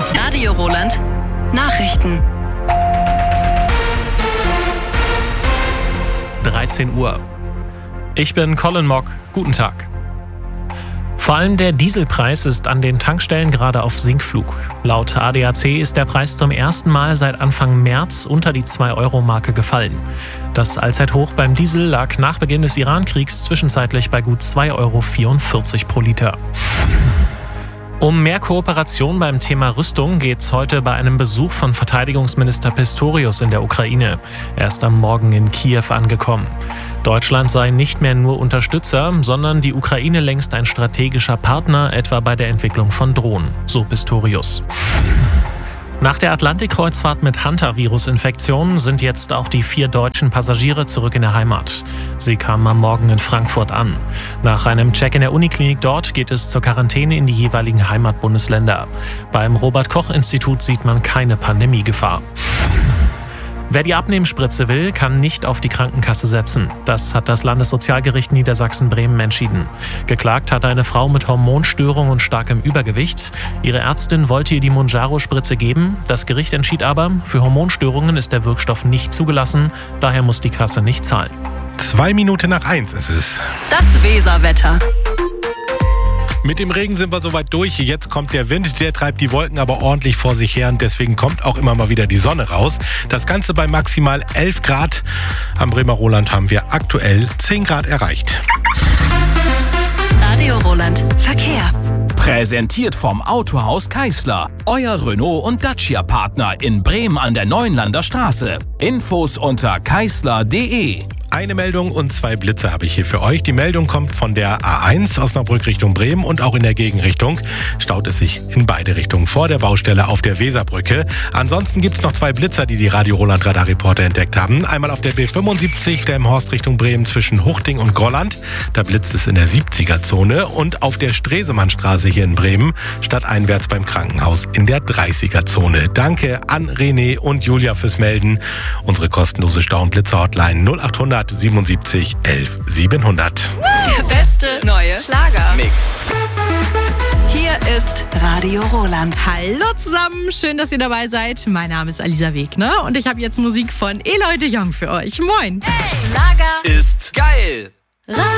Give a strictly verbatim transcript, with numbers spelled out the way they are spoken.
Radio Roland Nachrichten. dreizehn Uhr. Ich bin Colin Mock. Guten Tag. Vor allem der Dieselpreis ist an den Tankstellen gerade auf Sinkflug. Laut A D A C ist der Preis zum ersten Mal seit Anfang März unter die zwei Euro Marke gefallen. Das Allzeithoch beim Diesel lag nach Beginn des Iran-Kriegs zwischenzeitlich bei gut zwei Euro vierundvierzig pro Liter. Um mehr Kooperation beim Thema Rüstung geht's heute bei einem Besuch von Verteidigungsminister Pistorius in der Ukraine. Er ist am Morgen in Kiew angekommen. Deutschland sei nicht mehr nur Unterstützer, sondern die Ukraine längst ein strategischer Partner, etwa bei der Entwicklung von Drohnen, so Pistorius. Nach der Atlantikkreuzfahrt mit Hantavirus-Infektionen sind jetzt auch die vier deutschen Passagiere zurück in der Heimat. Sie kamen am Morgen in Frankfurt an. Nach einem Check in der Uniklinik dort geht es zur Quarantäne in die jeweiligen Heimatbundesländer. Beim Robert-Koch-Institut sieht man keine Pandemiegefahr. Wer die Abnehmspritze will, kann nicht auf die Krankenkasse setzen. Das hat das Landessozialgericht Niedersachsen-Bremen entschieden. Geklagt hat eine Frau mit Hormonstörung und starkem Übergewicht. Ihre Ärztin wollte ihr die Mounjaro-Spritze geben. Das Gericht entschied aber, für Hormonstörungen ist der Wirkstoff nicht zugelassen. Daher muss die Kasse nicht zahlen. Zwei Minuten nach eins ist es. Das Weserwetter. Mit dem Regen sind wir soweit durch. Jetzt kommt der Wind, der treibt die Wolken aber ordentlich vor sich her und deswegen kommt auch immer mal wieder die Sonne raus. Das Ganze bei maximal elf Grad. Am Bremer Roland haben wir aktuell zehn Grad erreicht. Radio Roland Verkehr. Präsentiert vom Autohaus Keisler. Euer Renault- und Dacia-Partner in Bremen an der Neuenlander Straße. Infos unter keisler punkt de. Eine Meldung und zwei Blitze habe ich hier für euch. Die Meldung kommt von der A eins Osnabrück Richtung Bremen und auch in der Gegenrichtung staut es sich in beide Richtungen vor der Baustelle auf der Weserbrücke. Ansonsten gibt es noch zwei Blitzer, die die Radio Roland Radarreporter entdeckt haben. Einmal auf der B fünfundsiebzig, Delmenhorst Richtung Bremen zwischen Huchting und Grolland. Da blitzt es in der siebziger-Zone. Und auf der Stresemannstraße hier in Bremen, stadteinwärts beim Krankenhaus in der dreißiger-Zone. Danke an René und Julia fürs Melden. Unsere kostenlose Stau- und Blitzer-Hotline null achthundert siebenundsiebzig elf siebenhundert. Der beste neue Schlager-Mix. Hier ist Radio Roland. Hallo zusammen, schön, dass ihr dabei seid. Mein Name ist Alisa Wegner und ich habe jetzt Musik von Eloy de Jong für euch. Moin. Hey, Schlager ist geil.